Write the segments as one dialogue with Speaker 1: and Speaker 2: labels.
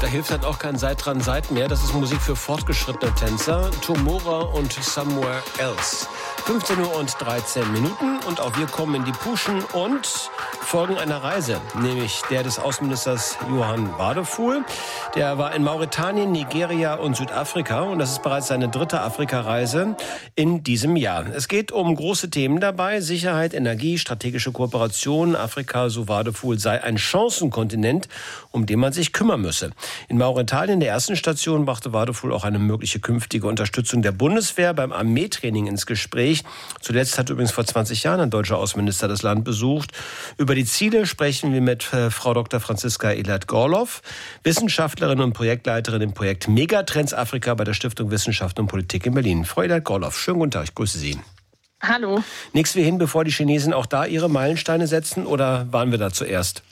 Speaker 1: Da hilft halt auch kein Seit dran Seit mehr. Das ist Musik für fortgeschrittene Tänzer. Tomorrow und Somewhere Else. 15:13 Uhr und auch wir kommen in die Puschen und folgen einer Reise, nämlich der des Außenministers Johan Wadephul. Der war in Mauretanien, Nigeria und Südafrika und das ist bereits seine dritte Afrikareise in diesem Jahr. Es geht um große Themen dabei, Sicherheit, Energie, strategische Kooperation. Afrika, so Wadephul, sei ein Chancenkontinent, um den man sich kümmern müsse. In Mauretanien, der ersten Station, brachte Wadephul auch eine mögliche künftige Unterstützung der Bundeswehr beim Armeetraining ins Gespräch. Zuletzt hat übrigens vor 20 Jahren ein deutscher Außenminister das Land besucht. Über die Ziele sprechen wir mit Frau Dr. Franziska Elert-Gorloff, Wissenschaftlerin und Projektleiterin im Projekt Megatrends Afrika bei der Stiftung Wissenschaft und Politik in Berlin. Frau Elert-Gorloff, schönen guten Tag, ich grüße Sie.
Speaker 2: Hallo.
Speaker 1: Nichts wie hin, bevor die Chinesen auch da ihre Meilensteine setzen, oder waren wir da zuerst?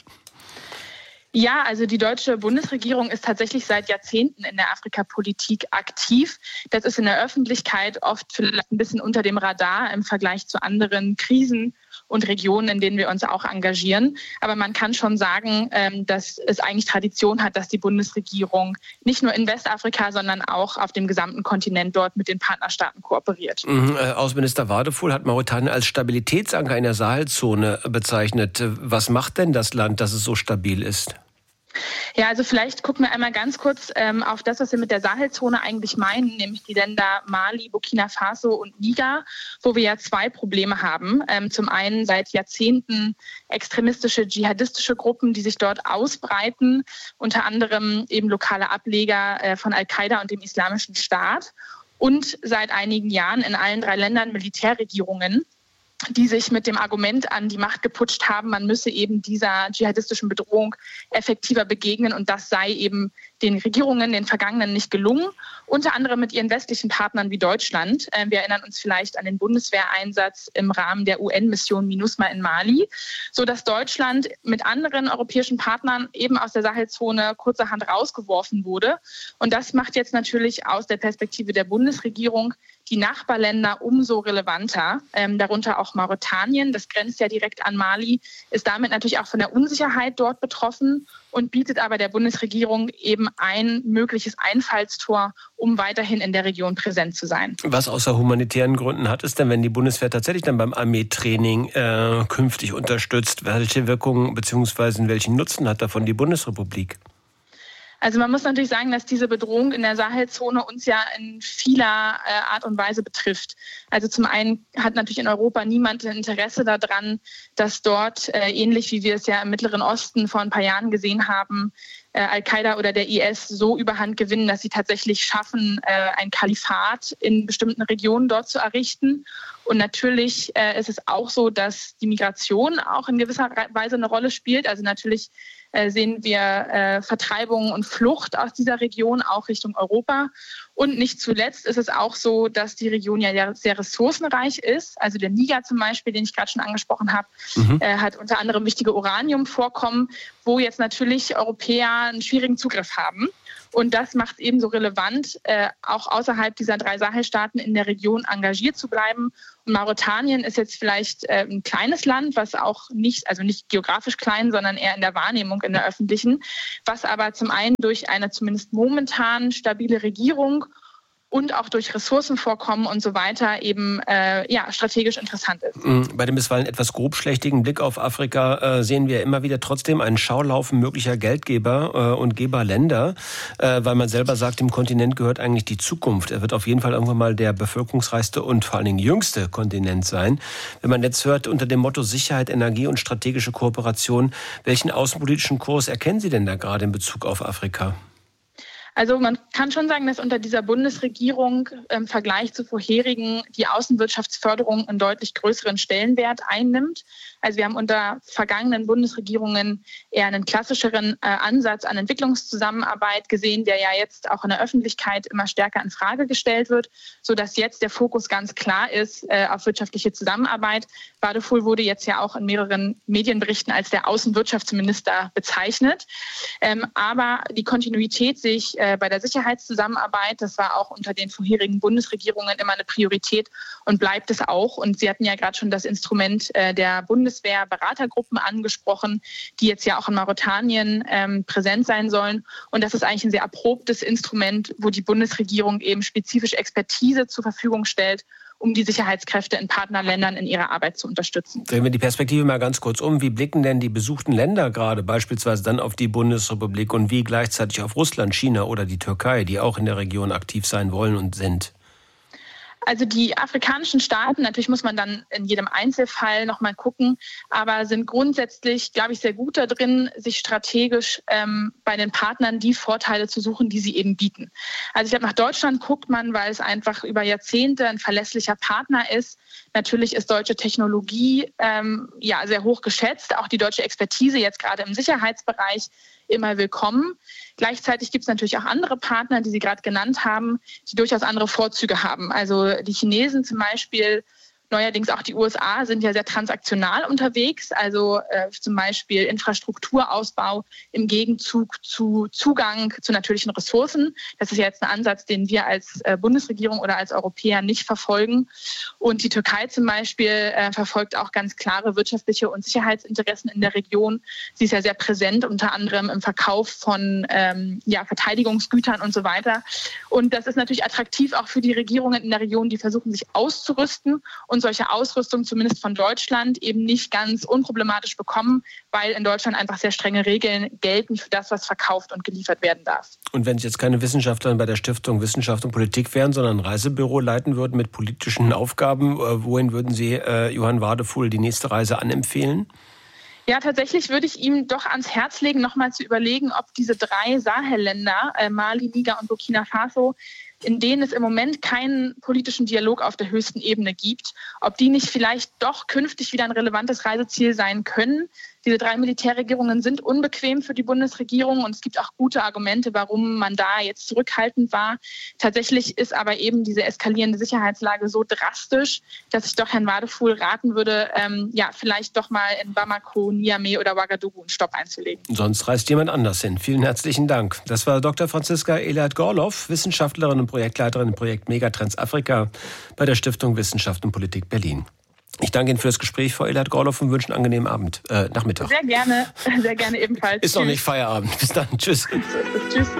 Speaker 2: Ja, also die deutsche Bundesregierung ist tatsächlich seit Jahrzehnten in der Afrikapolitik aktiv. Das ist in der Öffentlichkeit oft vielleicht ein bisschen unter dem Radar im Vergleich zu anderen Krisen und Regionen, in denen wir uns auch engagieren. Aber man kann schon sagen, dass es eigentlich Tradition hat, dass die Bundesregierung nicht nur in Westafrika, sondern auch auf dem gesamten Kontinent dort mit den Partnerstaaten kooperiert.
Speaker 1: Außenminister Wadephul hat Mauretanien als Stabilitätsanker in der Sahelzone bezeichnet. Was macht denn das Land, dass es so stabil ist?
Speaker 2: Ja, also vielleicht gucken wir einmal ganz kurz auf das, was wir mit der Sahelzone eigentlich meinen, nämlich die Länder Mali, Burkina Faso und Niger, wo wir ja zwei Probleme haben. Zum einen seit Jahrzehnten extremistische, dschihadistische Gruppen, die sich dort ausbreiten, unter anderem eben lokale Ableger von Al-Qaida und dem Islamischen Staat. Und seit einigen Jahren in allen drei Ländern Militärregierungen, die sich mit dem Argument an die Macht geputscht haben, man müsse eben dieser dschihadistischen Bedrohung effektiver begegnen und das sei eben den Regierungen, den Vergangenen nicht gelungen, unter anderem mit ihren westlichen Partnern wie Deutschland. Wir erinnern uns vielleicht an den Bundeswehreinsatz im Rahmen der UN-Mission MINUSMA in Mali, sodass Deutschland mit anderen europäischen Partnern eben aus der Sahelzone kurzerhand rausgeworfen wurde. Und das macht jetzt natürlich aus der Perspektive der Bundesregierung die Nachbarländer umso relevanter, darunter auch Mauretanien, das grenzt ja direkt an Mali, ist damit natürlich auch von der Unsicherheit dort betroffen und bietet aber der Bundesregierung eben ein mögliches Einfallstor, um weiterhin in der Region präsent zu sein.
Speaker 1: Was außer humanitären Gründen hat es denn, wenn die Bundeswehr tatsächlich dann beim Armeetraining künftig unterstützt? Welche Wirkungen bzw. welchen Nutzen hat davon die Bundesrepublik?
Speaker 2: Also man muss natürlich sagen, dass diese Bedrohung in der Sahelzone uns ja in vieler Art und Weise betrifft. Also zum einen hat natürlich in Europa niemand ein Interesse daran, dass dort, ähnlich wie wir es ja im Mittleren Osten vor ein paar Jahren gesehen haben, Al-Qaida oder der IS so überhand gewinnen, dass sie tatsächlich schaffen, ein Kalifat in bestimmten Regionen dort zu errichten. Und natürlich ist es auch so, dass die Migration auch in gewisser Weise eine Rolle spielt. Also natürlich sehen wir Vertreibung und Flucht aus dieser Region auch Richtung Europa. Und nicht zuletzt ist es auch so, dass die Region ja sehr ressourcenreich ist. Also der Niger zum Beispiel, den ich gerade schon angesprochen habe, hat unter anderem wichtige Uraniumvorkommen, wo jetzt natürlich Europäer einen schwierigen Zugriff haben. Und das macht es ebenso relevant, auch außerhalb dieser drei Sahelstaaten in der Region engagiert zu bleiben. Und Mauretanien ist jetzt vielleicht ein kleines Land, was auch nicht, also nicht geografisch klein, sondern eher in der Wahrnehmung, in der öffentlichen, was aber zum einen durch eine zumindest momentan stabile Regierung und auch durch Ressourcenvorkommen und so weiter eben strategisch interessant ist.
Speaker 1: Bei dem bisweilen etwas grobschlächtigen Blick auf Afrika sehen wir immer wieder trotzdem einen Schaulaufen möglicher Geldgeber und Geberländer, weil man selber sagt, dem Kontinent gehört eigentlich die Zukunft. Er wird auf jeden Fall irgendwann mal der bevölkerungsreichste und vor allen Dingen jüngste Kontinent sein. Wenn man jetzt hört, unter dem Motto Sicherheit, Energie und strategische Kooperation, welchen außenpolitischen Kurs erkennen Sie denn da gerade in Bezug auf Afrika?
Speaker 2: Also man kann schon sagen, dass unter dieser Bundesregierung im Vergleich zu vorherigen die Außenwirtschaftsförderung einen deutlich größeren Stellenwert einnimmt. Also wir haben unter vergangenen Bundesregierungen eher einen klassischeren Ansatz an Entwicklungszusammenarbeit gesehen, der ja jetzt auch in der Öffentlichkeit immer stärker in Frage gestellt wird, sodass jetzt der Fokus ganz klar ist auf wirtschaftliche Zusammenarbeit. Wadephul wurde jetzt ja auch in mehreren Medienberichten als der Außenwirtschaftsminister bezeichnet. Aber die Kontinuität sehe ich bei der Sicherheit Sicherheitszusammenarbeit. Das war auch unter den vorherigen Bundesregierungen immer eine Priorität und bleibt es auch. Und Sie hatten ja gerade schon das Instrument der Bundeswehr-Beratergruppen angesprochen, die jetzt ja auch in Mauretanien präsent sein sollen. Und das ist eigentlich ein sehr erprobtes Instrument, wo die Bundesregierung eben spezifisch Expertise zur Verfügung stellt, um die Sicherheitskräfte in Partnerländern in ihrer Arbeit zu unterstützen.
Speaker 1: Drehen wir die Perspektive mal ganz kurz um. Wie blicken denn die besuchten Länder gerade beispielsweise dann auf die Bundesrepublik und wie gleichzeitig auf Russland, China oder die Türkei, die auch in der Region aktiv sein wollen und sind?
Speaker 2: Also die afrikanischen Staaten, natürlich muss man dann in jedem Einzelfall nochmal gucken, aber sind grundsätzlich, glaube ich, sehr gut da drin, sich strategisch bei den Partnern die Vorteile zu suchen, die sie eben bieten. Also ich glaube, nach Deutschland guckt man, weil es einfach über Jahrzehnte ein verlässlicher Partner ist. Natürlich ist deutsche Technologie sehr hoch geschätzt, auch die deutsche Expertise jetzt gerade im Sicherheitsbereich immer willkommen. Gleichzeitig gibt es natürlich auch andere Partner, die Sie gerade genannt haben, die durchaus andere Vorzüge haben. Also die Chinesen zum Beispiel, neuerdings auch die USA sind ja sehr transaktional unterwegs, also zum Beispiel Infrastrukturausbau im Gegenzug zu Zugang zu natürlichen Ressourcen. Das ist ja jetzt ein Ansatz, den wir als Bundesregierung oder als Europäer nicht verfolgen. Und die Türkei zum Beispiel verfolgt auch ganz klare wirtschaftliche und Sicherheitsinteressen in der Region. Sie ist ja sehr präsent, unter anderem im Verkauf von Verteidigungsgütern und so weiter. Und das ist natürlich attraktiv auch für die Regierungen in der Region, die versuchen, sich auszurüsten und solche Ausrüstung zumindest von Deutschland eben nicht ganz unproblematisch bekommen, weil in Deutschland einfach sehr strenge Regeln gelten für das, was verkauft und geliefert werden darf.
Speaker 1: Und wenn Sie jetzt keine Wissenschaftlerin bei der Stiftung Wissenschaft und Politik wären, sondern ein Reisebüro leiten würden mit politischen Aufgaben, wohin würden Sie Johann Wadefuhl die nächste Reise anempfehlen?
Speaker 2: Ja, tatsächlich würde ich ihm doch ans Herz legen, nochmal zu überlegen, ob diese 3 Sahelländer, Mali, Niger und Burkina Faso, in denen es im Moment keinen politischen Dialog auf der höchsten Ebene gibt, ob die nicht vielleicht doch künftig wieder ein relevantes Reiseziel sein können. Diese 3 Militärregierungen sind unbequem für die Bundesregierung und es gibt auch gute Argumente, warum man da jetzt zurückhaltend war. Tatsächlich ist aber eben diese eskalierende Sicherheitslage so drastisch, dass ich doch Herrn Wadefuhl raten würde, vielleicht doch mal in Bamako, Niamey oder Ouagadougou einen Stopp einzulegen.
Speaker 1: Sonst reist jemand anders hin. Vielen herzlichen Dank. Das war Dr. Franziska Elert-Gorloff, Wissenschaftlerin und Projektleiterin im Projekt Megatrends Afrika bei der Stiftung Wissenschaft und Politik Berlin. Ich danke Ihnen für das Gespräch, Frau Elert-Gorloff, und wünsche einen angenehmen Nachmittag.
Speaker 2: Sehr gerne ebenfalls.
Speaker 1: Ist noch nicht Feierabend. Bis dann. Tschüss.
Speaker 2: Tschüss.